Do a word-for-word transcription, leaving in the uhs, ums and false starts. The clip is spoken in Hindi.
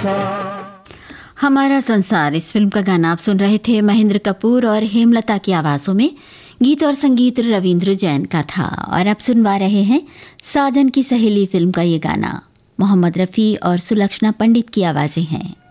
हमारा संसार, इस फिल्म का गाना आप सुन रहे थे महेंद्र कपूर और हेमलता की आवाज़ों में। गीत और संगीत रविंद्र जैन का था। और अब सुनवा रहे हैं साजन की सहेली फिल्म का ये गाना। मोहम्मद रफ़ी और सुलक्षणा पंडित की आवाज़ें हैं।